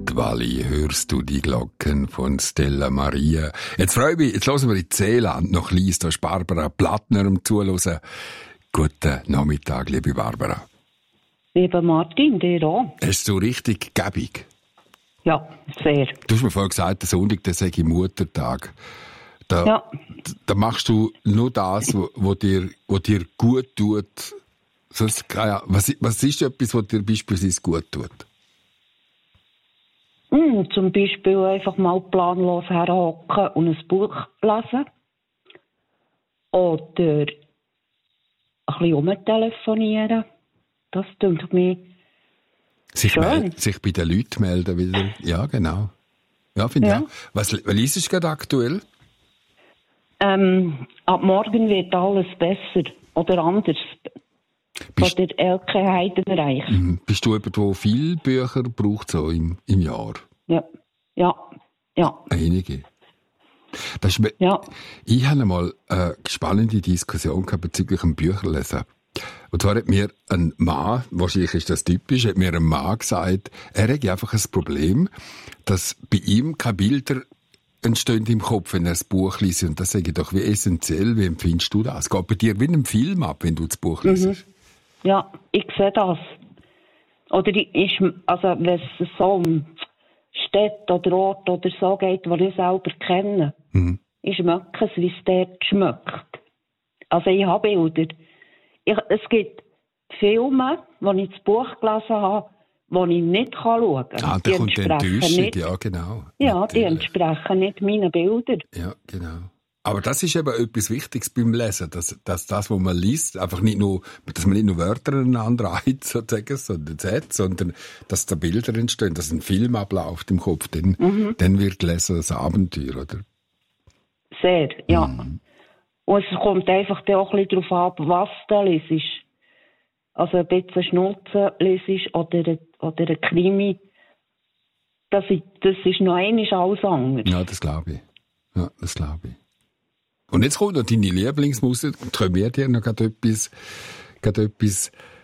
Wally hörst du die Glocken von Stella Maria. Jetzt freue ich mich, jetzt hören wir in Seeland noch Lies, da ist Barbara Plattner am Zuhören. Guten Nachmittag, liebe Barbara. Lieber Martin, dir auch. Hast du richtig gäbig? Ja, sehr. Du hast mir vorhin gesagt, der Sonntag, der sage ich Muttertag. Da machst du nur das, was dir gut tut. Was ist etwas, was dir beispielsweise gut tut? Zum Beispiel einfach mal planlos herhocken und ein Buch lesen. Oder ein bisschen rumtelefonieren. Das tut mir sich schön. Sich bei den Leuten melden wieder. Ja, genau. Ja, finde ich auch. Was liest du gerade aktuell? Ab morgen wird alles besser. Oder anders. Von der Elke Heidenreich. Bist du jemand, der viele Bücher braucht so im Jahr? Ja. Einige. Ich hatte einmal eine spannende Diskussion bezüglich dem Bücherlesen. Und zwar hat mir ein Mann, wahrscheinlich ist das typisch, hat mir ein Mann gesagt, er hätte einfach ein Problem, dass bei ihm keine Bilder entstehen im Kopf, wenn er das Buch liest. Und das sage ich doch, wie essentiell, wie empfindest du das? Geht bei dir wie in einem Film ab, wenn du das Buch liest? Ja, ich sehe das. Oder wenn es so um Städte oder Orte oder so geht, die ich selber kenne, ich schmecke es, wie es dort schmeckt. Also ich habe Bilder. Es gibt Filme, die ich das Buch gelesen habe, die ich nicht schauen kann. Ah, da kommt die Enttäuschung, ja genau. Ja, die entsprechen nicht meinen Bildern. Ja, genau. Aber das ist eben etwas Wichtiges beim Lesen, dass das, was man liest, einfach nicht nur, dass man nicht nur Wörter aneinander reiht, sozusagen, sondern dass da Bilder entstehen, dass ein Film abläuft im Kopf, dann wird Lesen ein Abenteuer, oder? Sehr, ja. Und es kommt einfach auch ein bisschen darauf ab, was du liest. Also ein bisschen Schnulzen liest oder ein Krimi. Das ist noch einmal alles anders. Ja, das glaube ich. Und jetzt kommt noch deine Lieblingsmusik. Und können wir dir noch gerade etwas